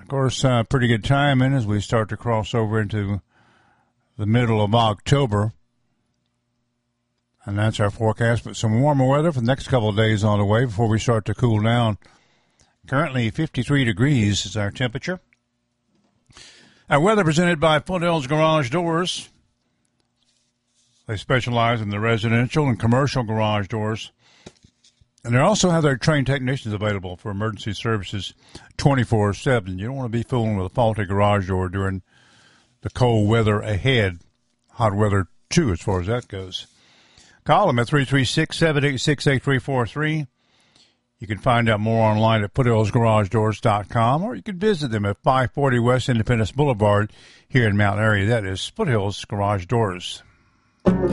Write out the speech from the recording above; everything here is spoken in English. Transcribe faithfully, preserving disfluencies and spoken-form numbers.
Of course, uh, pretty good timing as we start to cross over into the middle of October. And that's our forecast. But some warmer weather for the next couple of days on the way before we start to cool down. Currently fifty-three degrees is our temperature. Our weather presented by Foothills Garage Doors. They specialize in the residential and commercial garage doors. And they also have their trained technicians available for emergency services twenty-four seven. You don't want to be fooling with a faulty garage door during the cold weather ahead. Hot weather, too, as far as that goes. Call them at three three six, seven eight six, eight three four three. You can find out more online at foothills garage doors dot com, or you can visit them at five forty West Independence Boulevard here in Mountain Area. That is Foothills Garage Doors.